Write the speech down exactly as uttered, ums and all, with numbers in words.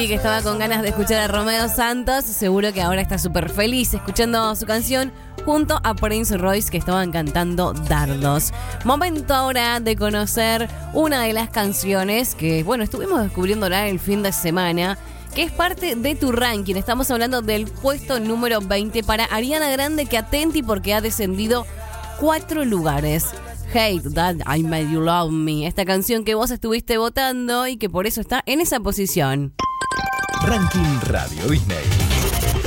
Lili, que estaba con ganas de escuchar a Romeo Santos, seguro que ahora está súper feliz escuchando su canción junto a Prince Royce, que estaban cantando Dardos. Momento ahora de conocer una de las canciones que, bueno, estuvimos descubriéndola el fin de semana, que es parte de tu ranking. Estamos hablando del puesto número veinte para Ariana Grande, que atenti porque ha descendido cuatro lugares. Hate That I Made You Love Me, esta canción que vos estuviste votando y que por eso está en esa posición. Ranking Radio Disney.